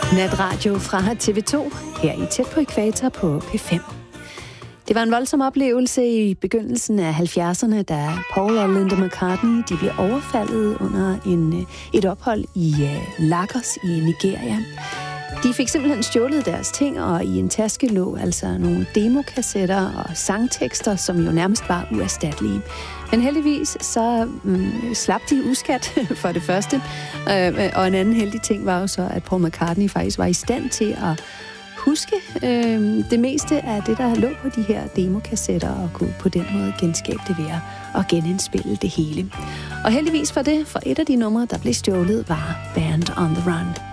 Natradio fra TV2, her i Tæt på Ækvator på P5. Det var en voldsom oplevelse i begyndelsen af 70'erne, da Paul og Linda McCartney de blev overfaldet under et ophold i Lagos i Nigeria. De fik simpelthen stjålet deres ting, og i en taske lå altså nogle demokassetter og sangtekster, som jo nærmest var uerstattelige. Men heldigvis så slap de uskat for det første, og en anden heldig ting var jo så, at Paul McCartney faktisk var i stand til at huske det meste af det, der lå på de her demokassetter, og kunne på den måde genskabe det ved at genindspille det hele. Og heldigvis for det, for et af de numre, der blev stjålet, var Band on the Run.